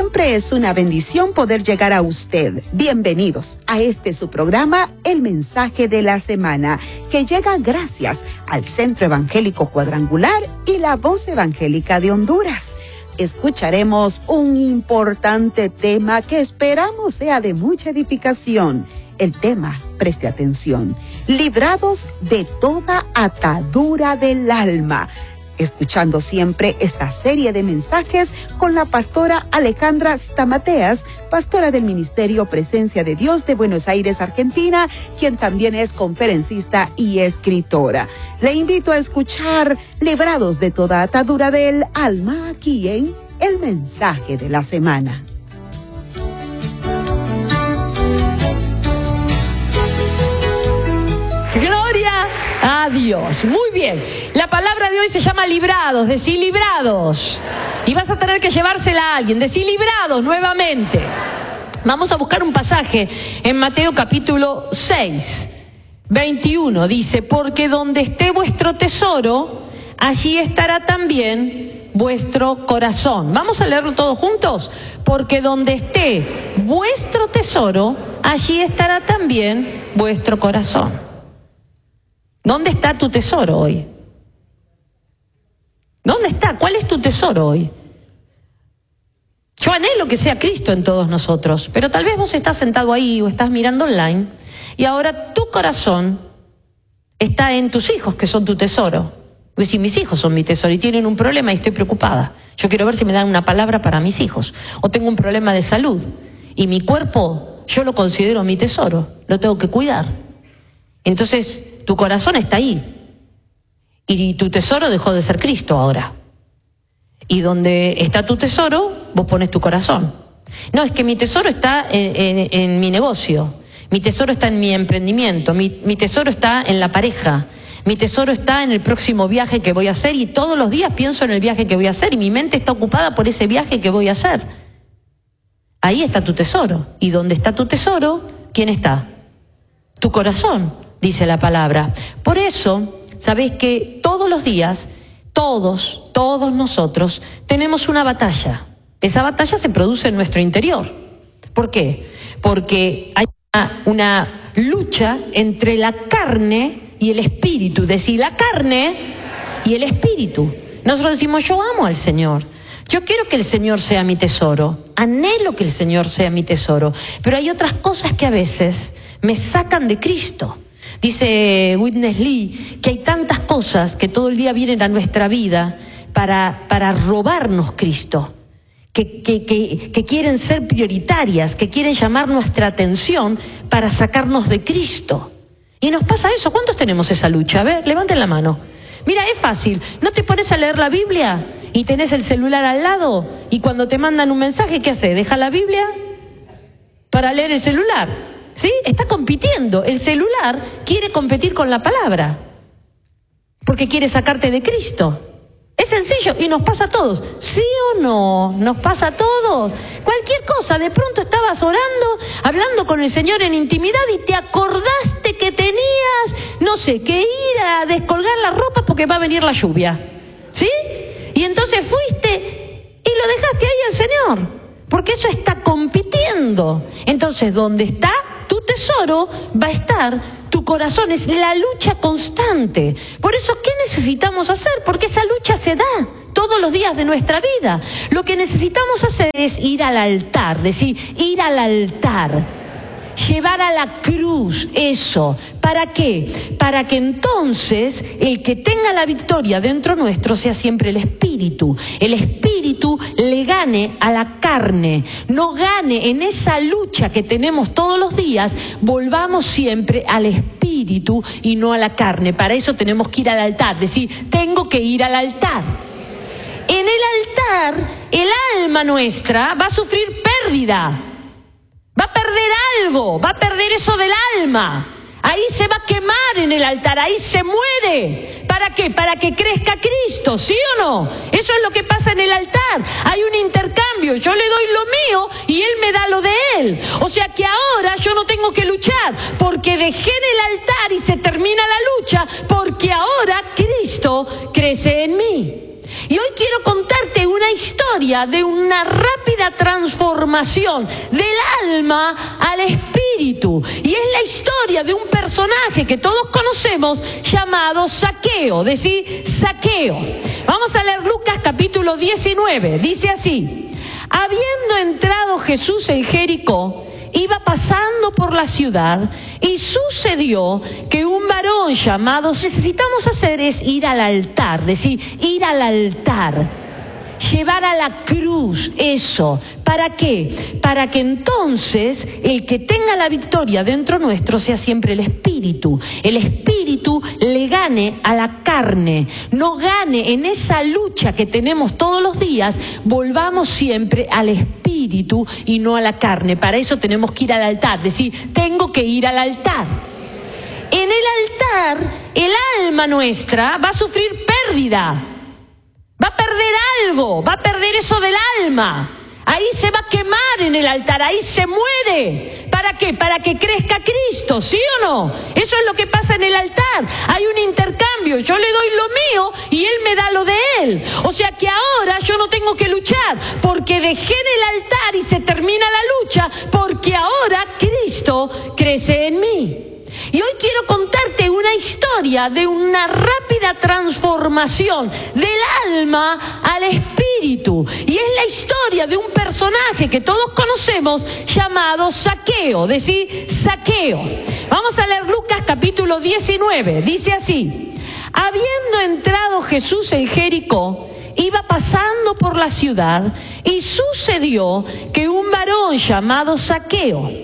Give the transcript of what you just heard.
siempre es una bendición poder llegar a usted. Bienvenidos a su programa, El Mensaje de la Semana, que llega gracias al Centro Evangélico Cuadrangular y la Voz Evangélica de Honduras. Escucharemos un importante tema que esperamos sea de mucha edificación. El tema, preste atención, librados de toda atadura del alma. Escuchando siempre esta serie de mensajes con la pastora Alejandra Stamateas, pastora del Ministerio Presencia de Dios de Buenos Aires, Argentina, quien también es conferencista y escritora. Le invito a escuchar Librados de toda atadura del alma aquí en El Mensaje de la Semana. Gloria a Dios. Muy bien. La palabra de hoy se llama librados. Decí librados. Y vas a tener que llevársela a alguien. Decí librados nuevamente. Vamos a buscar un pasaje en Mateo capítulo 6, 21. Dice, porque donde esté vuestro tesoro, allí estará también vuestro corazón. Vamos a leerlo todos juntos. Porque donde esté vuestro tesoro, allí estará también vuestro corazón. ¿Dónde está tu tesoro hoy? ¿Dónde está? ¿Cuál es tu tesoro hoy? Yo anhelo que sea Cristo en todos nosotros, pero tal vez vos estás sentado ahí o estás mirando online y ahora tu corazón está en tus hijos, que son tu tesoro. Pues si mis hijos son mi tesoro y tienen un problema y estoy preocupada, yo quiero ver si me dan una palabra para mis hijos. O tengo un problema de salud y mi cuerpo yo lo considero mi tesoro, lo tengo que cuidar. Entonces tu corazón está ahí y tu tesoro dejó de ser Cristo ahora. Y donde está tu tesoro, vos pones tu corazón. No, es que mi tesoro está en mi negocio, mi tesoro está en mi emprendimiento, mi tesoro está en la pareja, mi tesoro está en el próximo viaje que voy a hacer y todos los días pienso en el viaje que voy a hacer y mi mente está ocupada por ese viaje que voy a hacer. Ahí está tu tesoro. Y donde está tu tesoro, ¿quién está? Tu corazón, dice la palabra. Por eso, sabéis que todos los días, todos nosotros tenemos una batalla. Esa batalla se produce en nuestro interior. ¿Por qué? Porque hay una lucha entre la carne y el espíritu. Decir la carne y el espíritu. Nosotros decimos, yo amo al Señor. Yo quiero que el Señor sea mi tesoro. Anhelo que el Señor sea mi tesoro. Pero hay otras cosas que a veces me sacan de Cristo. Dice Witness Lee que hay tantas cosas que todo el día vienen a nuestra vida para robarnos Cristo, que quieren ser prioritarias, que quieren llamar nuestra atención para sacarnos de Cristo. Y nos pasa eso. ¿Cuántos tenemos esa lucha? A ver, levanten la mano. Mira, es fácil. ¿No te pones a leer la Biblia y tenés el celular al lado y cuando te mandan un mensaje, ¿qué haces? ¿Deja la Biblia para leer el celular? ¿Sí? Está compitiendo. El celular quiere competir con la palabra porque quiere sacarte de Cristo. Es sencillo y nos pasa a todos. ¿Sí o no? Nos pasa a todos. Cualquier cosa, de pronto estabas orando, hablando con el Señor en intimidad y te acordaste que tenías, no sé, que ir a descolgar la ropa porque va a venir la lluvia. ¿Sí? Y entonces fuiste y lo dejaste ahí al Señor, porque eso está compitiendo. Entonces, donde está tu tesoro, va a estar tu corazón. Es la lucha constante. Por eso, ¿qué necesitamos hacer? Porque esa lucha se da todos los días de nuestra vida. Lo que necesitamos hacer es ir al altar, decir, ir al altar. Llevar a la cruz eso. ¿Para qué? Para que entonces el que tenga la victoria dentro nuestro sea siempre el Espíritu. El Espíritu le gane a la carne, no gane en esa lucha que tenemos todos los días. Volvamos siempre al Espíritu y no a la carne. Para eso tenemos que ir al altar, decir, tengo que ir al altar. En el altar, el alma nuestra va a sufrir pérdida. Va a perder algo, va a perder eso del alma. Ahí se va a quemar en el altar, ahí se muere. ¿Para qué? Para que crezca Cristo, ¿sí o no? Eso es lo que pasa en el altar. Hay un intercambio, yo le doy lo mío y Él me da lo de Él. O sea que ahora yo no tengo que luchar, porque dejé en el altar y se termina la lucha, porque ahora Cristo crece en mí. Y hoy quiero contarte una historia de una rápida transformación del alma al espíritu. Y es la historia de un personaje que todos conocemos llamado Zaqueo. Decir Zaqueo. Vamos a leer Lucas capítulo 19. Dice así: habiendo entrado Jesús en Jericó, iba pasando por la ciudad y sucedió que un varón llamado... Necesitamos hacer es ir al altar, decir, ir al altar, llevar a la cruz eso. ¿Para qué? Para que entonces el que tenga la victoria dentro nuestro sea siempre el espíritu. El espíritu le gane a la carne, no gane en esa lucha que tenemos todos los días. Volvamos siempre al espíritu y no a la carne. Para eso tenemos que ir al altar, decir, tengo que ir al altar. En el altar, el alma nuestra va a sufrir pérdida, va a perder algo, va a perder eso del alma. Ahí se va a quemar en el altar, ahí se muere. ¿Para qué? Para que crezca Cristo, ¿sí o no? Eso es lo que pasa en el altar. Hay un intercambio, yo le doy lo mío y Él me da lo de Él. O sea que ahora yo no tengo que luchar, porque dejé en el altar y se termina la lucha, porque ahora Cristo crece en mí. Y hoy quiero contarte una historia de una rápida transformación del alma al espíritu. Y es la historia de un personaje que todos conocemos llamado Zaqueo. Decir Zaqueo. Vamos a leer Lucas capítulo 19. Dice así: habiendo entrado Jesús en Jericó, iba pasando por la ciudad y sucedió que un varón llamado Zaqueo